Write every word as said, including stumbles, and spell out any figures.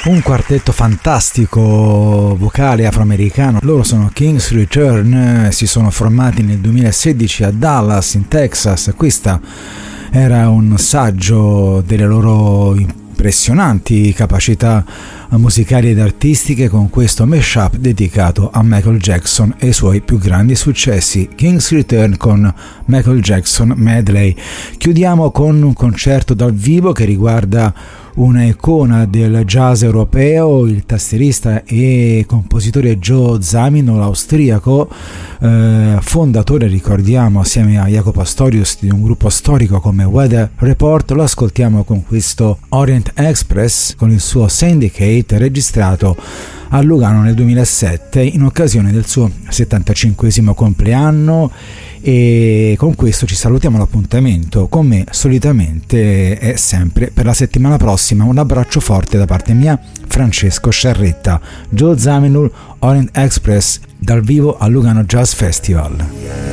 Un quartetto fantastico vocale afroamericano. Loro sono King's Return, si sono formati nel duemilasedici a Dallas in Texas. Questa era un saggio delle loro impressionanti capacità musicali ed artistiche con questo mashup dedicato a Michael Jackson e i suoi più grandi successi. King's Return con Michael Jackson Medley. Chiudiamo con un concerto dal vivo che riguarda una icona del jazz europeo, il tastierista e compositore Joe Zawinul, austriaco, eh, fondatore, ricordiamo, assieme a Jaco Pastorius, di un gruppo storico come Weather Report. Lo ascoltiamo con questo Orient Express con il suo Syndicate, registrato a Lugano nel duemilasette in occasione del suo settantacinquesimo compleanno. E con questo ci salutiamo. L'appuntamento con me solitamente è sempre per la settimana prossima. Un abbraccio forte da parte mia, Francesco Sciarretta. Joe Zawinul, Orient Express, dal vivo al Lugano Jazz Festival.